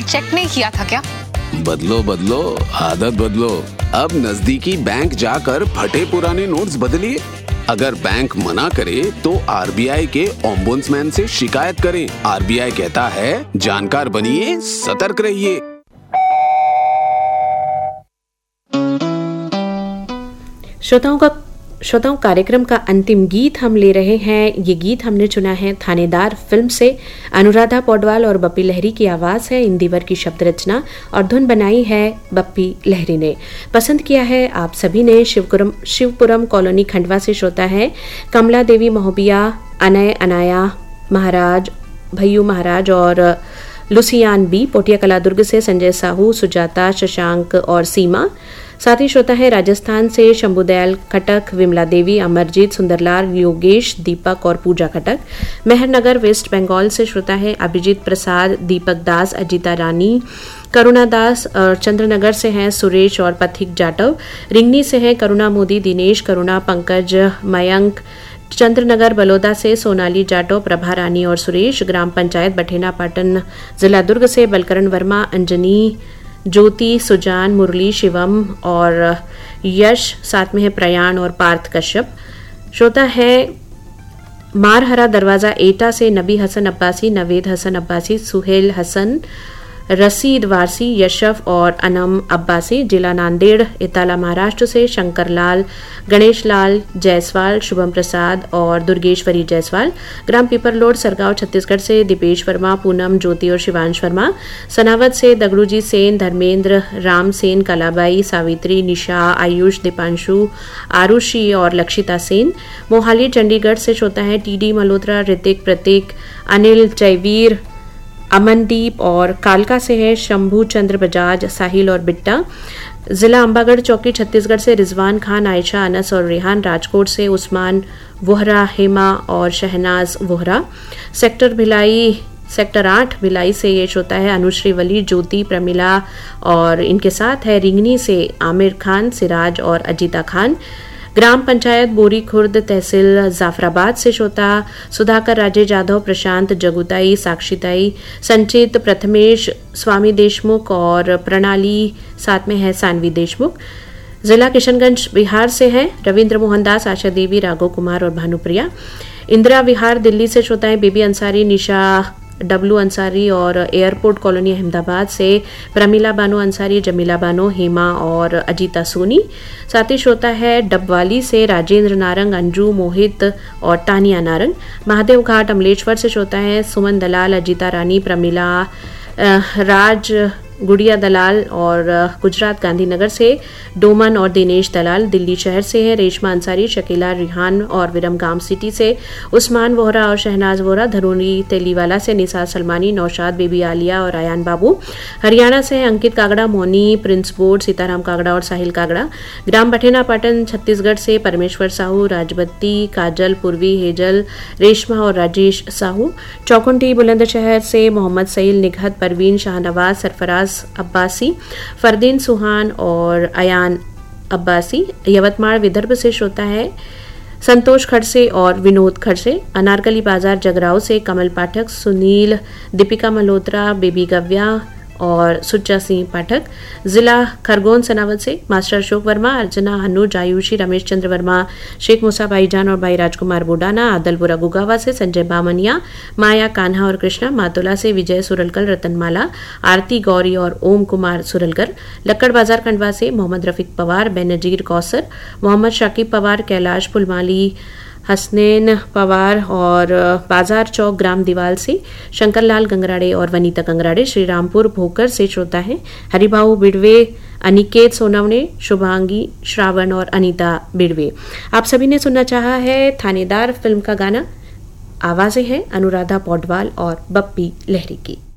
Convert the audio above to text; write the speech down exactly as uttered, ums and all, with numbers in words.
Check नहीं किया था क्या? बदलो बदलो आदत बदलो। अब नजदीकी बैंक जाकर फटे पुराने नोट्स बदलिए। अगर बैंक मना करे तो आरबीआई के ओम्बुड्समैन से शिकायत करें। आरबीआई कहता है जानकार बनिए, सतर्क रहिए। श्रोताओं का श्रोताओं कार्यक्रम का अंतिम गीत हम ले रहे हैं। ये गीत हमने चुना है थानेदार फिल्म से। अनुराधा पौडवाल और बप्पी लहरी की आवाज़ है, इंदिवर की शब्द रचना और धुन बनाई है बप्पी लहरी ने। पसंद किया है आप सभी ने। शिवपुरम शिवपुरम कॉलोनी खंडवा से श्रोता है कमला देवी महोबिया, अनय अनाया महाराज, भैयू महाराज और लुसियान बी। पोटिया कला दुर्ग से संजय साहू, सुजाता, शशांक और सीमा। साथ ही श्रोता है राजस्थान से शंभुदयाल खटक, विमला देवी, अमरजीत, सुंदरलाल, योगेश, दीपक और पूजा खटक। मेहरनगर वेस्ट बंगाल से श्रोता है अभिजीत प्रसाद, दीपक दास, अजिता रानी, करुणा दास। और चंद्रनगर से हैं सुरेश और पथिक जाटव। रिंगनी से हैं करुणा मोदी, दिनेश, करुणा, पंकज, मयंक। चंद्रनगर बलौदा से सोनाली जाटव, प्रभा रानी और सुरेश। ग्राम पंचायत बठेना पाटन जिला दुर्ग से बलकरण वर्मा, अंजनी, ज्योति, सुजान, मुरली, शिवम और यश। साथ में है प्रयाण और पार्थ कश्यप। श्रोता है मारहरा दरवाजा एटा से नबी हसन अब्बासी, नवेद हसन अब्बासी, सुहेल हसन, रसीद वारसी, यशफ और अनम अब्बासी। जिला नांदेड़ इताला महाराष्ट्र से शंकरलाल, गणेश लाल जायसवाल, शुभम प्रसाद और दुर्गेश्वरी जायसवाल। ग्राम पीपरलोड सरगांव छत्तीसगढ़ से दीपेश वर्मा, पूनम, ज्योति और शिवांश वर्मा। सनावद से दगड़ूजी सेन, धर्मेंद्र, राम सेन, कलाबाई, सावित्री, निशा, आयुष, दीपांशु, आरुषि और लक्षिता सेन। मोहाली चंडीगढ़ से श्रोता है टीडी मल्होत्रा, ऋतिक, प्रतीक, अनिल, जयवीर, अमनदीप और कालका से है शंभू चंद्र बजाज, साहिल और बिट्टा। जिला अंबागढ़ चौकी छत्तीसगढ़ से रिजवान खान, आयशा, अनस और रेहान। राजकोट से उस्मान वोहरा, हेमा और शहनाज वोहरा। सेक्टर भिलाई सेक्टर आठ भिलाई से ये श्रोता है अनुश्री वली, ज्योति, प्रमिला और इनके साथ है रिंगनी से आमिर खान, सिराज और अजीता खान। ग्राम पंचायत बोरी खुर्द तहसील जाफराबाद से श्रोता सुधाकर, राजेश यादव, प्रशांत, जगुताई, साक्षीताई, संचित, प्रथमेश, स्वामी देशमुख और प्रणाली। साथ में है सानवी देशमुख। जिला किशनगंज बिहार से है रविंद्र मोहन दास, आशा देवी, राघव कुमार और भानुप्रिया। इंदिरा विहार दिल्ली से श्रोता है बेबी अंसारी, निशा, डब्लू अंसारी और एयरपोर्ट कॉलोनी अहमदाबाद से प्रमिला बानो अंसारी, जमीला बानो, हेमा और अजीता सोनी। साथ ही श्रोता है डबवाली से राजेंद्र नारंग, अंजू, मोहित और तानिया नारंग। महादेव घाट अमलेश्वर से श्रोता है सुमन दलाल, अजीता रानी, प्रमिला, राज, गुड़िया दलाल और गुजरात गांधीनगर से डोमन और दिनेश दलाल। दिल्ली शहर से है रेशमा अंसारी, शकीला, रिहान और विरमगाम सिटी से उस्मान वोहरा और शहनाज वोहरा। धरोनी तेलीवाला से निसार सलमानी, नौशाद, बेबी आलिया और आयान बाबू। हरियाणा से है अंकित कागड़ा, मोनी, प्रिंस बोर्ड, सीताराम कागड़ा और साहिल कागड़ा। ग्राम बठेना पाटन छत्तीसगढ़ से परमेश्वर साहू, राजबत्ती, काजल, पूर्वी, हेजल, रेशमा और राजेश साहू। चौकुंटी बुलंदशहर से मोहम्मद सईल, निघत, परवीन, शाहनवाज, सरफराज अब्बासी, फरदीन सुहान और अयान अब्बासी। यवतमाल विदर्भ से श्रोता है संतोष खड़से और विनोद खड़से। अनारकली बाजार जगराव से कमल पाठक, सुनील, दीपिका मल्होत्रा, बेबी गव्या और सुच्चा सिंह पाठक। जिला खरगोन सनावद से मास्टर अशोक वर्मा, अर्चना, अनुज, आयुषी, रमेश चंद्र वर्मा, शेख मूसा भाईजान और भाई राजकुमार बुडाना। आदलपुरा गुगावा से संजय बामनिया, माया, कान्हा और कृष्णा। मातोला से विजय सुरलकर, रतनमाला, आरती, गौरी और ओम कुमार सुरलकर। लक्कड़ बाजार खंडवा से मोहम्मद रफीक पवार, बेनजीर कौसर, मोहम्मद शाकिब पवार, कैलाश फुलमाली, हसनैन पवार और बाजार चौक ग्राम दीवाल से शंकरलाल गंगराड़े और वनीता गंगराड़े। श्रीरामपुर भोकर से श्रोता है हरिभाऊ बिड़वे, अनिकेत सोनवणे, शुभांगी, श्रावण और अनीता बिड़वे। आप सभी ने सुनना चाहा है थानेदार फिल्म का गाना। आवाजें हैं अनुराधा पौडवाल और बप्पी लहरी की।